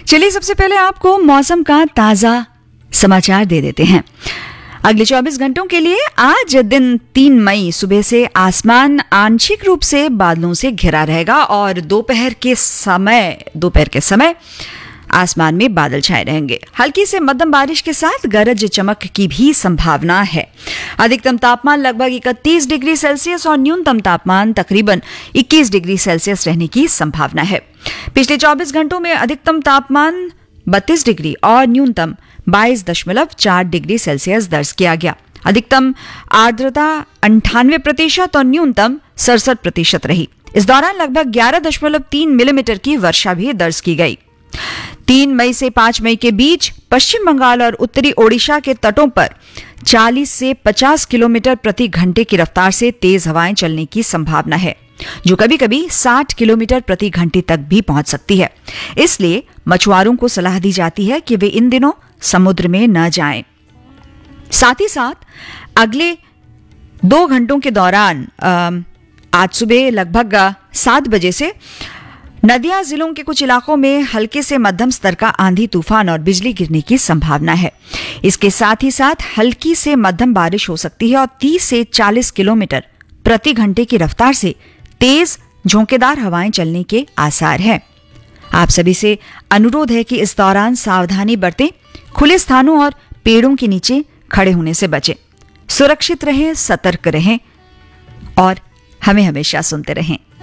चलिए सबसे पहले आपको मौसम का ताजा समाचार दे देते हैं। अगले 24 घंटों के लिए आज दिन 3 मई सुबह से आसमान आंशिक रूप से बादलों से घिरा रहेगा और दोपहर के समय आसमान में बादल छाए रहेंगे। हल्की से मध्यम बारिश के साथ गरज चमक की भी संभावना है। अधिकतम तापमान लगभग 31 डिग्री सेल्सियस और न्यूनतम तापमान तकरीबन 21 डिग्री सेल्सियस रहने की संभावना है। पिछले 24 घंटों में अधिकतम तापमान 32 डिग्री और न्यूनतम 22.4 डिग्री सेल्सियस दर्ज किया गया। अधिकतम आर्द्रता 98% और न्यूनतम 67% रही। इस दौरान लगभग 11.3 मिलीमीटर की वर्षा भी दर्ज की गई। 3 मई से 5 मई के बीच पश्चिम बंगाल और उत्तरी ओडिशा के तटों पर 40 से 50 किलोमीटर प्रति घंटे की रफ्तार से तेज हवाएं चलने की संभावना है, जो कभी कभी 60 किलोमीटर प्रति घंटे तक भी पहुंच सकती है। इसलिए मछुआरों को सलाह दी जाती है कि वे इन दिनों समुद्र में न जाएं। साथ ही साथ अगले 2 घंटों के दौरान आज सुबह लगभग 7 बजे से नदिया जिलों के कुछ इलाकों में हल्के से मध्यम स्तर का आंधी तूफान और बिजली गिरने की संभावना है। इसके साथ ही साथ हल्की से मध्यम बारिश हो सकती है और 30 से 40 किलोमीटर प्रति घंटे की रफ्तार से तेज झोंकेदार हवाएं चलने के आसार हैं। आप सभी से अनुरोध है कि इस दौरान सावधानी बरतें, खुले स्थानों और पेड़ों के नीचे खड़े होने से बचें, सुरक्षित रहें, सतर्क रहें और हमें हमेशा सुनते रहें।